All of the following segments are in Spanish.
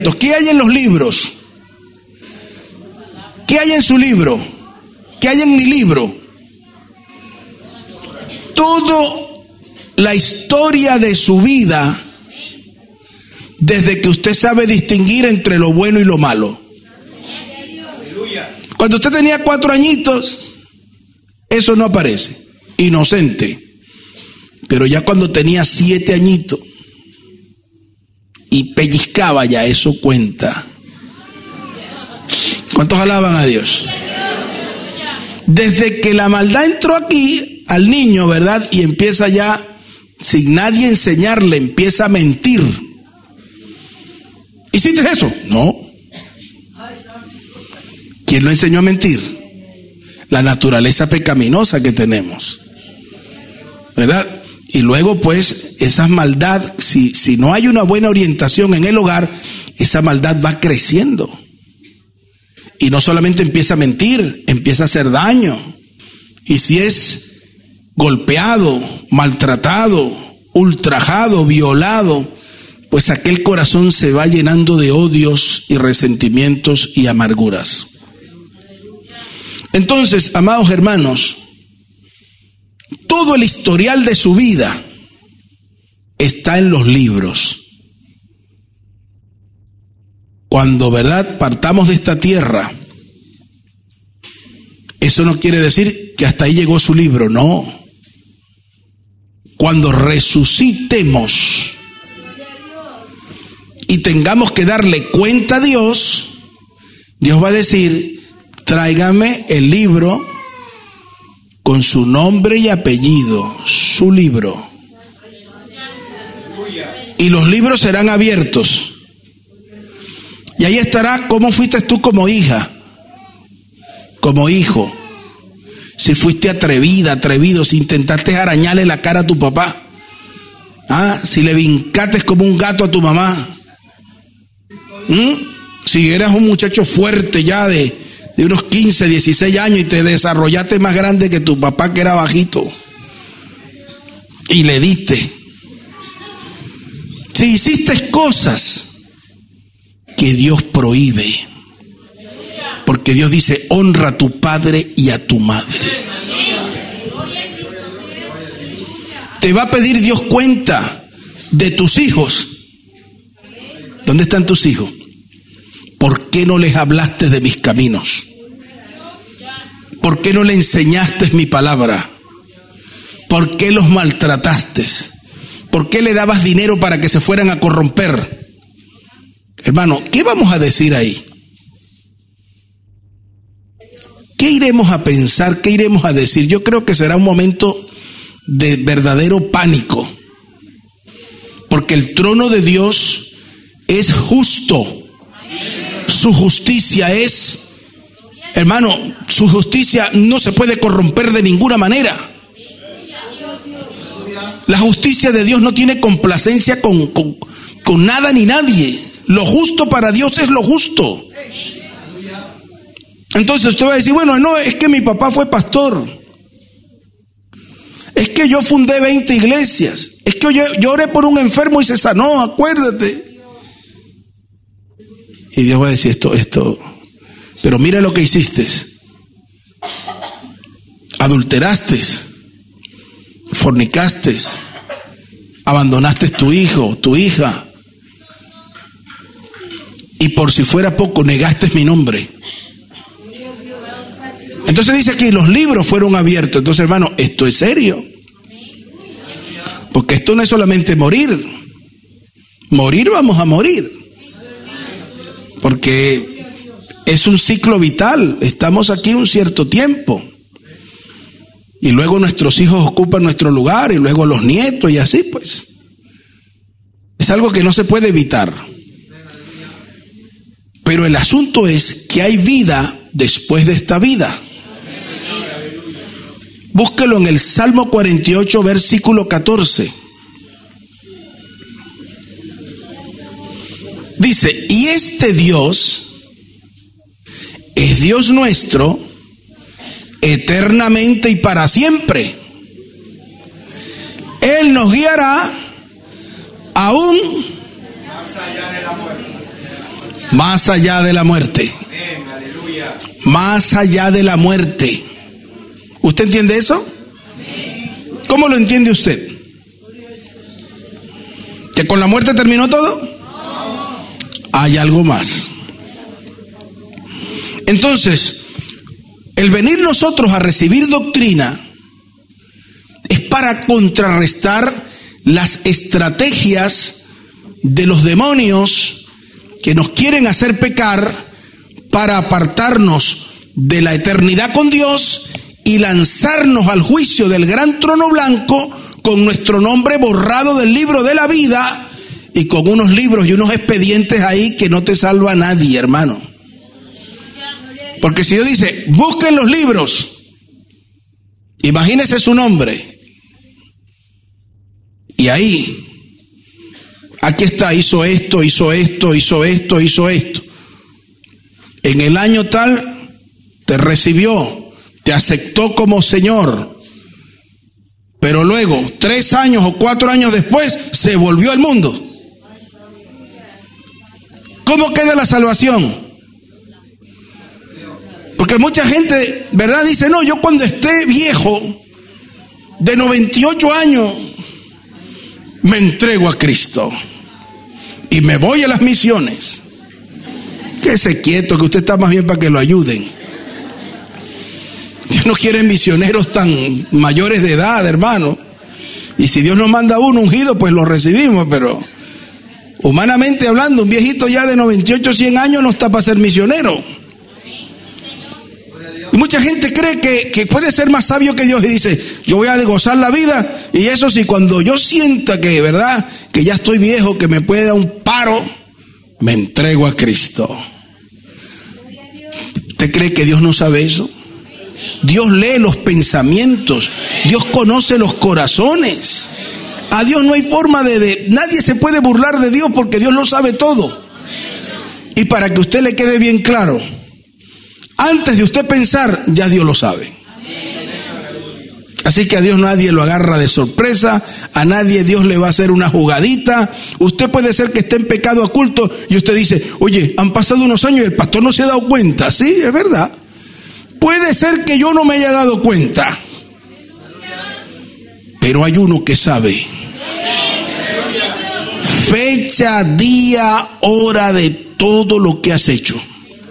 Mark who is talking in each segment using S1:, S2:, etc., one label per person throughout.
S1: ¿Qué hay en los libros? ¿Qué hay en su libro? ¿Qué hay en mi libro? Toda la historia de su vida, desde que usted sabe distinguir entre lo bueno y lo malo. Cuando usted tenía 4 añitos, eso no aparece, inocente. Pero ya cuando tenía 7 añitos y pellizcaba, ya eso cuenta. ¿Cuántos alaban a Dios? Desde que la maldad entró aquí al niño, ¿verdad? Y empieza ya, sin nadie enseñarle, empieza a mentir. ¿Hiciste eso? No. ¿Quién lo enseñó a mentir? La naturaleza pecaminosa que tenemos, ¿verdad? Y luego pues esa maldad, si no hay una buena orientación en el hogar, esa maldad va creciendo. Y no solamente empieza a mentir, empieza a hacer daño. Y si es golpeado, maltratado, ultrajado, violado, pues aquel corazón se va llenando de odios y resentimientos y amarguras. Entonces, amados hermanos, todo el historial de su vida está en los libros. Cuando, ¿verdad?, partamos de esta tierra, eso no quiere decir que hasta ahí llegó su libro, no. Cuando resucitemos y tengamos que darle cuenta a Dios, Dios va a decir: tráigame el libro con su nombre y apellido, su libro. Y los libros serán abiertos. Y ahí estará cómo fuiste tú como hija, como hijo. Si fuiste atrevida, atrevido, si intentaste arañarle la cara a tu papá. Si le vincaste como un gato a tu mamá. Si eras un muchacho fuerte ya de unos 15, 16 años y te desarrollaste más grande que tu papá, que era bajito, y le diste. Si hiciste cosas que Dios prohíbe, porque Dios dice: honra a tu padre y a tu madre. Te va a pedir Dios cuenta de tus hijos. ¿Dónde están tus hijos? ¿Por qué no les hablaste de mis caminos? ¿Por qué no le enseñaste mi palabra? ¿Por qué los maltrataste? ¿Por qué le dabas dinero para que se fueran a corromper? Hermano, ¿qué vamos a decir ahí? ¿Qué iremos a pensar? ¿Qué iremos a decir? Yo creo que será un momento de verdadero pánico, porque el trono de Dios es justo. Su justicia es, hermano, su justicia no se puede corromper de ninguna manera. La justicia de Dios no tiene complacencia con nada ni nadie. Lo justo para Dios es lo justo. Entonces usted va a decir: bueno, no, es que mi papá fue pastor. Es que yo fundé 20 iglesias. Es que yo oré por un enfermo y se sanó, acuérdate. Y Dios va a decir: esto, pero mira lo que hiciste. Adulteraste, fornicaste, abandonaste tu hijo, tu hija, y por si fuera poco, negaste mi nombre. Entonces dice que los libros fueron abiertos. Entonces, hermano, esto es serio, porque esto no es solamente morir. Morir, vamos a morir, porque es un ciclo vital. Estamos aquí un cierto tiempo, y luego nuestros hijos ocupan nuestro lugar, y luego los nietos, y así pues. Es algo que no se puede evitar. Pero el asunto es que hay vida después de esta vida. Búsquelo en el Salmo 48, versículo 14. Dice: y este Dios es Dios nuestro eternamente y para siempre. Él nos guiará aún más allá de la muerte. Más allá de la muerte. Más allá de la muerte. ¿Usted entiende eso? ¿Cómo lo entiende usted? ¿Que con la muerte terminó todo? Hay algo más. Entonces, el venir nosotros a recibir doctrina es para contrarrestar las estrategias de los demonios que nos quieren hacer pecar para apartarnos de la eternidad con Dios y lanzarnos al juicio del gran trono blanco con nuestro nombre borrado del libro de la vida y con unos libros y unos expedientes ahí que no te salva a nadie, hermano. Porque si Dios dice, busquen los libros, imagínese su nombre, y ahí, aquí está, hizo esto, hizo esto, hizo esto, hizo esto. En el año tal, te recibió, te aceptó como Señor. Pero luego, 3 años o 4 años después, se volvió al mundo. ¿Cómo queda la salvación? Porque mucha gente, ¿verdad? Dice, no, yo cuando esté viejo, de 98 años, me entrego a Cristo y me voy a las misiones. Quédese quieto, que usted está más bien para que lo ayuden. Dios no quiere misioneros tan mayores de edad, hermano. Y si Dios nos manda uno ungido, pues lo recibimos, pero humanamente hablando, un viejito ya de 98, 100 años no está para ser misionero. Y mucha gente cree que puede ser más sabio que Dios y dice, yo voy a gozar la vida, y eso sí, cuando yo sienta que, ¿verdad?, que ya estoy viejo, que me puede dar un paro, me entrego a Cristo. ¿Usted cree que Dios no sabe eso? Dios lee los pensamientos, Dios conoce los corazones. A Dios no hay forma nadie se puede burlar de Dios porque Dios lo sabe todo. Y para que a usted le quede bien claro, antes de usted pensar, ya Dios lo sabe. Así que a Dios nadie lo agarra de sorpresa, a nadie Dios le va a hacer una jugadita. Usted puede ser que esté en pecado oculto y usted dice, oye, han pasado unos años y el pastor no se ha dado cuenta. Sí, es verdad. Puede ser que yo no me haya dado cuenta, pero hay uno que sabe. Fecha, día, hora de todo lo que has hecho.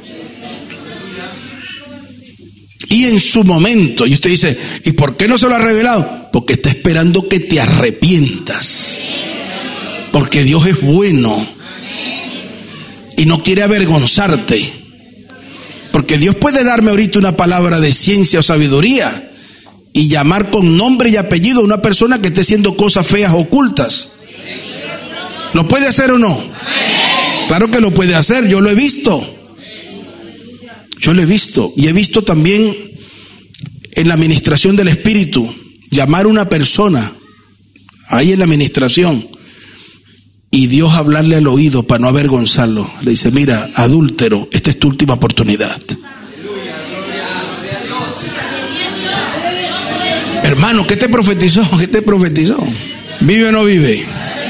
S1: Y en su momento, y usted dice, ¿y por qué no se lo ha revelado? Porque está esperando que te arrepientas. Porque Dios es bueno y no quiere avergonzarte. Porque Dios puede darme ahorita una palabra de ciencia o sabiduría y llamar con nombre y apellido a una persona que esté haciendo cosas feas ocultas. ¿Lo puede hacer o no? Claro que lo puede hacer, yo lo he visto. Yo lo he visto, y he visto también en la administración del Espíritu, llamar a una persona ahí en la administración y Dios hablarle al oído para no avergonzarlo. Le dice, mira, adúltero, esta es tu última oportunidad. Hermano, ¿qué te profetizó? ¿Qué te profetizó? ¿Vive o no vive?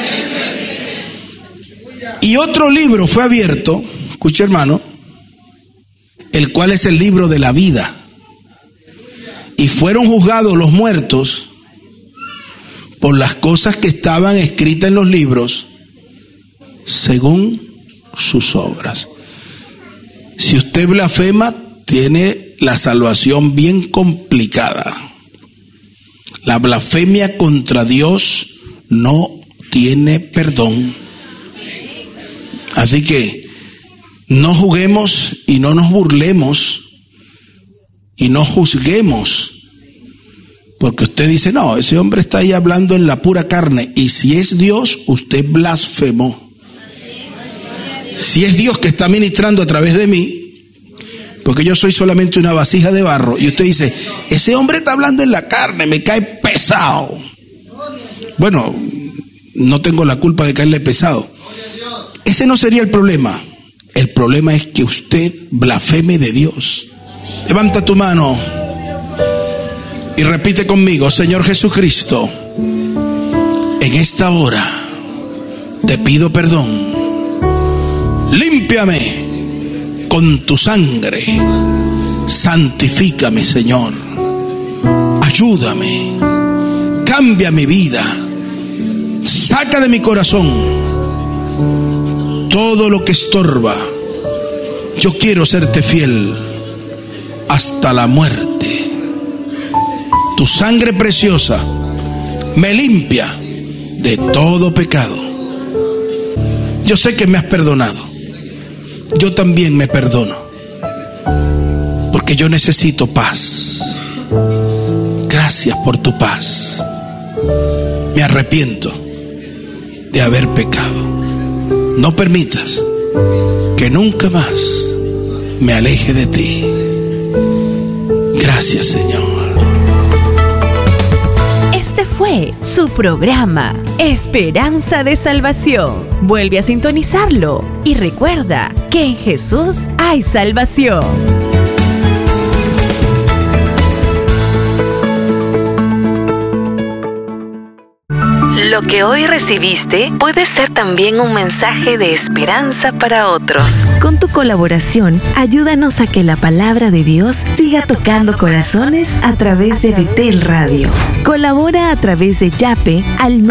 S1: Y otro libro fue abierto, escuche, hermano, el cual es el libro de la vida. Y fueron juzgados los muertos por las cosas que estaban escritas en los libros según sus obras. Si usted blasfema, tiene la salvación bien complicada. La blasfemia contra Dios no tiene perdón. Así que no juguemos y no nos burlemos y no juzguemos, porque usted dice, no, ese hombre está ahí hablando en la pura carne, y si es Dios, usted blasfemó. Si es Dios que está ministrando a través de mí, porque yo soy solamente una vasija de barro, y usted dice, ese hombre está hablando en la carne, me cae pesado. Bueno, no tengo la culpa de caerle pesado. Ese no sería el problema. El problema es que usted blasfeme de Dios. Levanta tu mano y repite conmigo, Señor Jesucristo, en esta hora te pido perdón. Límpiame con tu sangre. Santifícame, Señor. Ayúdame. Cambia mi vida. Saca de mi corazón todo lo que estorba. Yo quiero serte fiel hasta la muerte. Tu sangre preciosa me limpia de todo pecado. Yo sé que me has perdonado. Yo también me perdono, porque yo necesito paz. Gracias por tu paz. Me arrepiento de haber pecado. No permitas que nunca más me aleje de ti. Gracias, Señor.
S2: Este fue su programa Esperanza de Salvación. Vuelve a sintonizarlo y recuerda que en Jesús hay salvación. Lo que hoy recibiste puede ser también un mensaje de esperanza para otros. Con tu colaboración, ayúdanos a que la palabra de Dios siga tocando corazones a través de Betel Radio. Colabora a través de Yape al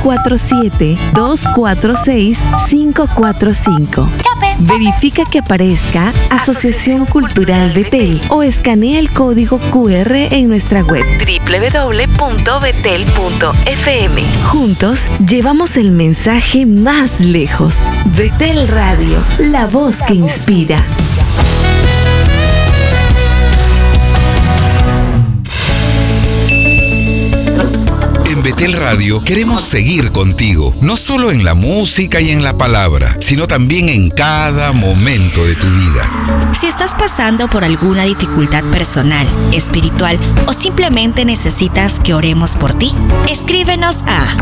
S2: 947-246-545. Verifica que aparezca Asociación Cultural Betel o escanea el código QR en nuestra web www.betel.fm. Juntos llevamos el mensaje más lejos. Betel Radio, la voz que inspira.
S3: En Betel Radio queremos seguir contigo, no solo en la música y en la palabra, sino también en cada momento de tu vida.
S4: Si estás pasando por alguna dificultad personal, espiritual o simplemente necesitas que oremos por ti, escríbenos a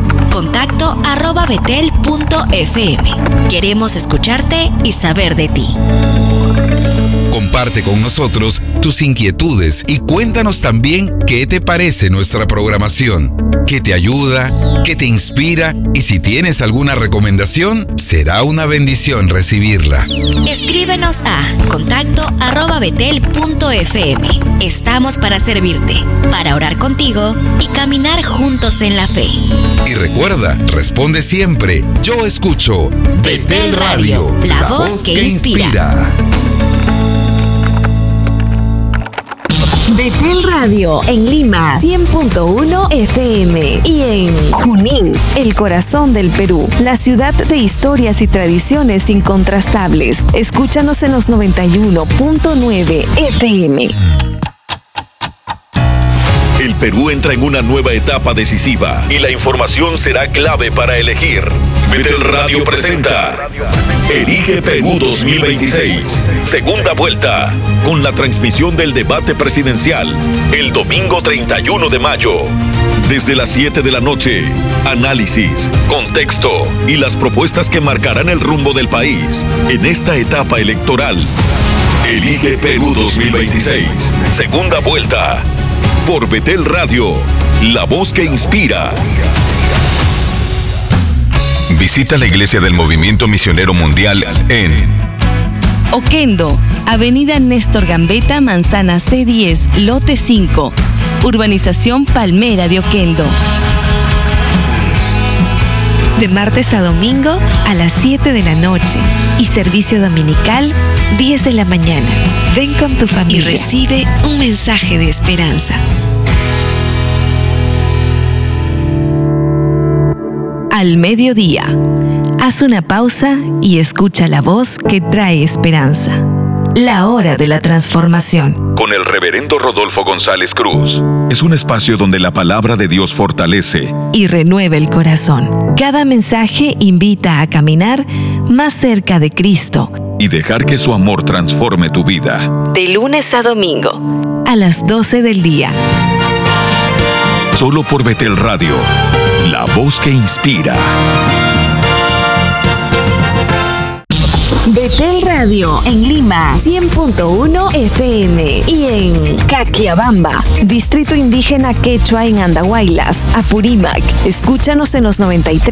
S4: contacto@betel.fm. Queremos escucharte y saber de ti.
S3: Comparte con nosotros tus inquietudes y cuéntanos también qué te parece nuestra programación, qué te ayuda, qué te inspira, y si tienes alguna recomendación, será una bendición recibirla.
S4: Escríbenos a contacto@betel.fm. Estamos para servirte, para orar contigo y caminar juntos en la fe.
S3: Y recuerda, responde siempre: yo escucho Betel Radio, la voz que inspira.
S2: Betel Radio en Lima 100.1 FM y en Junín, el corazón del Perú, la ciudad de historias y tradiciones incontrastables. Escúchanos en los 91.9 FM.
S5: El Perú entra en una nueva etapa decisiva y la información será clave para elegir. Betel Radio presenta Elige Perú 2026, segunda vuelta, con la transmisión del debate presidencial, el domingo 31 de mayo. Desde las 7 de la noche, análisis, contexto y las propuestas que marcarán el rumbo del país en esta etapa electoral. Elige Perú 2026, segunda vuelta. Por Betel Radio, la voz que inspira.
S6: Visita la Iglesia del Movimiento Misionero Mundial en
S7: Oquendo, Avenida Néstor Gambetta, Manzana C10, Lote 5, Urbanización Palmera de Oquendo.
S2: De martes a domingo a las 7 de la noche y servicio dominical 10 de la mañana. Ven con tu familia y recibe un mensaje de esperanza.
S7: Al mediodía, haz una pausa y escucha la voz que trae esperanza. La hora de la transformación.
S5: Con el reverendo Rodolfo González Cruz.
S6: Es un espacio donde la palabra de Dios fortalece
S7: y renueva el corazón. Cada mensaje invita a caminar más cerca de Cristo
S6: y dejar que su amor transforme tu vida.
S7: De lunes a domingo, a las 12 del día.
S6: Solo por Betel Radio, la voz que inspira.
S2: Betel Radio en Lima 100.1 FM y en Caquiabamba, Distrito Indígena Quechua en Andahuaylas, Apurímac. Escúchanos en los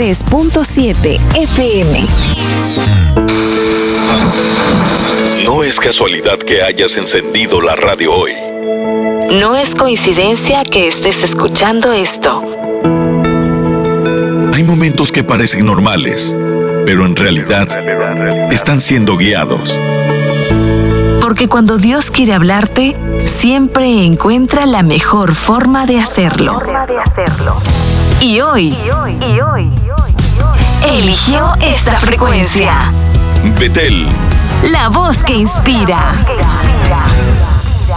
S2: 93.7 FM.
S5: No es es casualidad que hayas encendido la radio hoy.
S2: No es coincidencia que estés escuchando esto.
S5: Hay momentos que parecen normales, pero en realidad están siendo guiados.
S7: Porque cuando Dios quiere hablarte, siempre encuentra la mejor forma de hacerlo. Y hoy eligió esta frecuencia.
S5: Betel,
S7: La voz que inspira.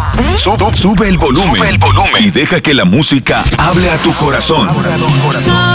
S5: sube el volumen y deja que la música hable a tu corazón.